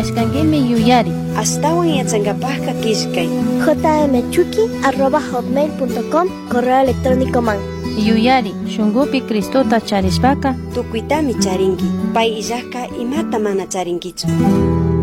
kashkankimi yuyari. Astawan yachankapajka kishkay. jmchuki@hotmail.com correo electrónico man. Yuyari, shungupi Cristota charispaka. Tukuitami charinki. Pay illajka imata mana charinkichu.